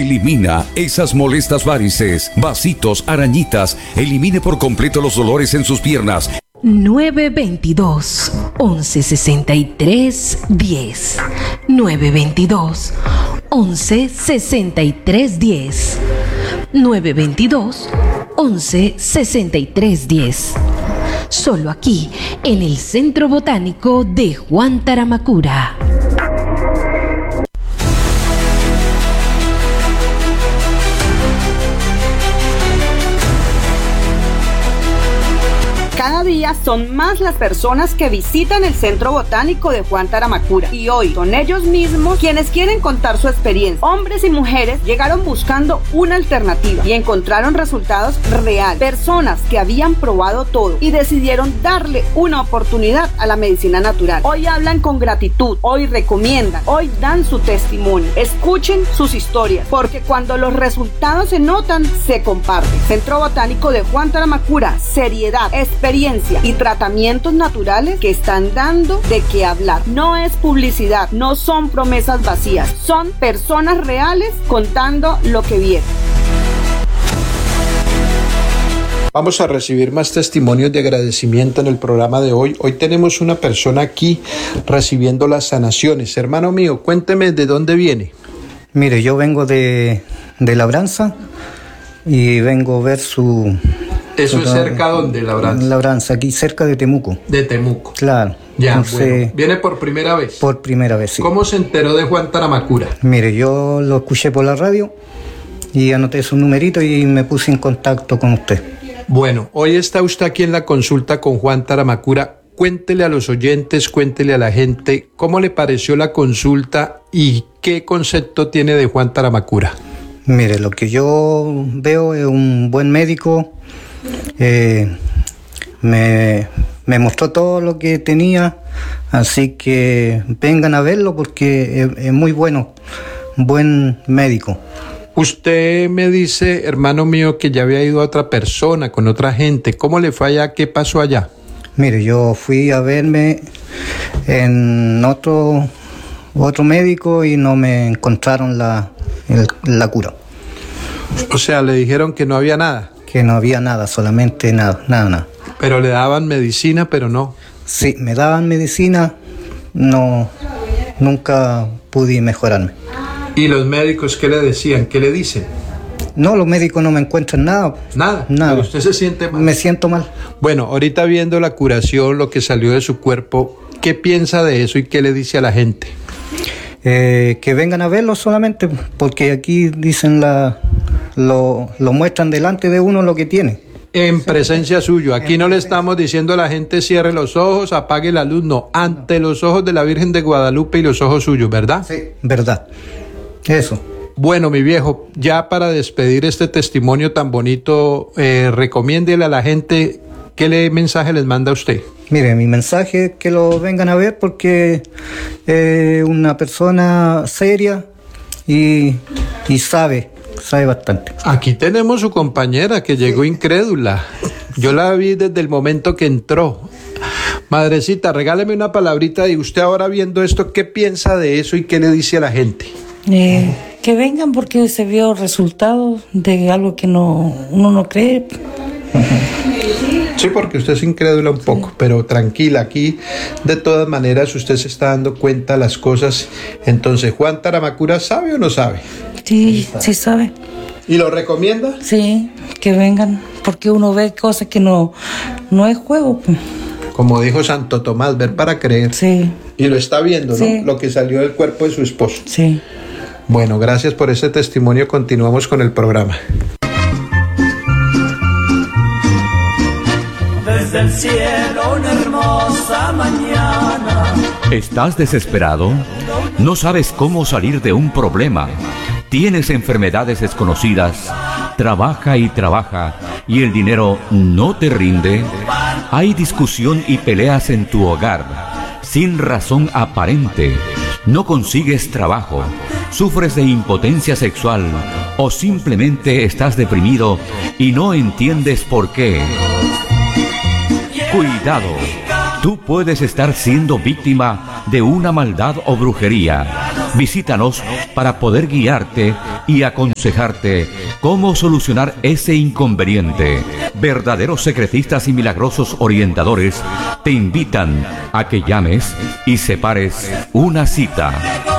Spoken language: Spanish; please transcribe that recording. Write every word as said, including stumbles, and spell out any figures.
Elimina esas molestas varices, vasitos, arañitas. Elimine por completo los dolores en sus piernas. nueve veintidós, once sesenta y tres, diez. nueve veintidós, once sesenta y tres, diez. nueve veintidós, once sesenta y tres, diez. Solo aquí, en el Centro Botánico de Juan Taramacura. Cada día son más las personas que visitan el Centro Botánico de Juan Taramacura y hoy son ellos mismos quienes quieren contar su experiencia. Hombres y mujeres llegaron buscando una alternativa y encontraron resultados reales. Personas que habían probado todo y decidieron darle una oportunidad a la medicina natural. Hoy hablan con gratitud, hoy recomiendan, hoy dan su testimonio. Escuchen sus historias, porque cuando los resultados se notan, se comparten. Centro Botánico de Juan Taramacura, seriedad, experiencia y tratamientos naturales que están dando de qué hablar. No es publicidad, no son promesas vacías, son personas reales contando lo que vieron. Vamos a recibir más testimonios de agradecimiento en el programa de hoy. Hoy tenemos una persona aquí recibiendo las sanaciones. Hermano mío, cuénteme de dónde viene. Mire, yo vengo de, de Labranza y vengo a ver su... ¿Eso es cerca dónde, Labranza? Labranza, aquí cerca de Temuco. De Temuco. Claro. Ya, Entonces, bueno. ¿Viene por primera vez? Por primera vez, sí. ¿Cómo se enteró de Juan Taramacura? Mire, yo lo escuché por la radio y anoté su numerito y me puse en contacto con usted. Bueno, hoy está usted aquí en la consulta con Juan Taramacura. Cuéntele a los oyentes, cuéntele a la gente cómo le pareció la consulta y qué concepto tiene de Juan Taramacura. Mire, lo que yo veo es un buen médico. Eh, me, me mostró todo lo que tenía, así que vengan a verlo porque es, es muy bueno, buen médico. Usted me dice, hermano mío, que ya había ido a otra persona, con otra gente. ¿Cómo le fue allá? ¿Qué pasó allá? Mire, yo fui a verme en otro, otro médico y no me encontraron la, el, la cura. O sea, le dijeron que no había nada. Que no había nada, solamente nada, nada, nada. Pero le daban medicina, pero no. Sí, me daban medicina, no, nunca pude mejorarme. ¿Y los médicos qué le decían? ¿Qué le dicen? No, los médicos no me encuentran nada. Nada. Nada. ¿Pero usted se siente mal? Me siento mal. Bueno, ahorita viendo la curación, lo que salió de su cuerpo, ¿qué piensa de eso y qué le dice a la gente? Eh, que vengan a verlo solamente, porque aquí dicen la... Lo, lo muestran delante de uno lo que tiene. En presencia suyo. Aquí no le estamos diciendo a la gente cierre los ojos, apague la luz, no. Ante los ojos de la Virgen de Guadalupe y los ojos suyos, ¿verdad? Sí, verdad. Eso. Bueno, mi viejo, ya para despedir este testimonio tan bonito, eh, recomiéndele a la gente, ¿qué le, mensaje les manda a usted? Mire, mi mensaje es que lo vengan a ver porque es eh, una persona seria y, y sabe. Sabe bastante. Aquí tenemos su compañera que llegó sí. incrédula. Yo la vi desde el momento que entró. Madrecita, regáleme una palabrita y usted ahora viendo esto, ¿qué piensa de eso y qué le dice a la gente? Eh, que vengan porque se vio resultados de algo que no uno no cree. Sí, porque usted es incrédula un poco, sí. Pero tranquila, aquí de todas maneras usted se está dando cuenta de las cosas. Entonces, ¿Juan Taramacura sabe o no sabe? Sí, sí sabe. ¿Y lo recomienda? Sí, que vengan, porque uno ve cosas que no, no es juego. Como dijo Santo Tomás, ver para creer. Sí. Y lo está viendo, sí. ¿no? Lo que salió del cuerpo de su esposo. Sí. Bueno, gracias por ese testimonio. Continuamos con el programa. Desde el cielo una hermosa mañana. ¿Estás desesperado? ¿No sabes cómo salir de un problema? ¿Tienes enfermedades desconocidas? ¿Trabaja y trabaja y el dinero no te rinde? ¿Hay discusión y peleas en tu hogar sin razón aparente? ¿No consigues trabajo? ¿Sufres de impotencia sexual? ¿O simplemente estás deprimido y no entiendes por qué? Cuidado, tú puedes estar siendo víctima de una maldad o brujería. Visítanos para poder guiarte y aconsejarte cómo solucionar ese inconveniente. Verdaderos secretistas y milagrosos orientadores te invitan a que llames y separes una cita.